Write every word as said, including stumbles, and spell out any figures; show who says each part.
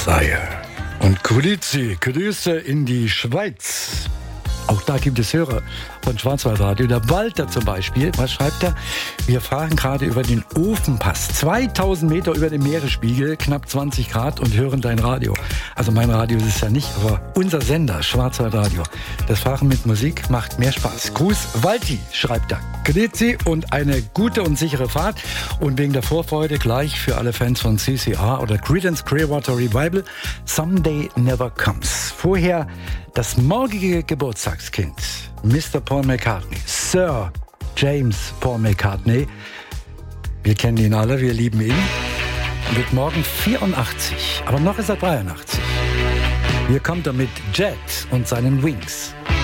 Speaker 1: Sire. Und Grüezi, Grüße in die Schweiz. Auch da gibt es Hörer von Schwarzwaldradio. Der Walter zum Beispiel, was schreibt er? Wir fahren gerade über den Ofenpass, zweitausend Meter über dem Meeresspiegel, knapp zwanzig Grad und hören dein Radio. Also mein Radio ist es ja nicht, aber unser Sender, Schwarzwaldradio. Das Fahren mit Musik macht mehr Spaß. Gruß, Walti, schreibt er. Grüezi und eine gute und sichere Fahrt. Und wegen der Vorfreude gleich für alle Fans von C C R oder Creedence Clearwater Revival, Someday Never Comes. Vorher das morgige Geburtstagskind, Mister Paul McCartney, Sir James Paul McCartney. Wir kennen ihn alle, wir lieben ihn. Wird morgen vierundachtzig, aber noch ist er dreiundachtzig. Hier kommt er mit Jet und seinen Wings.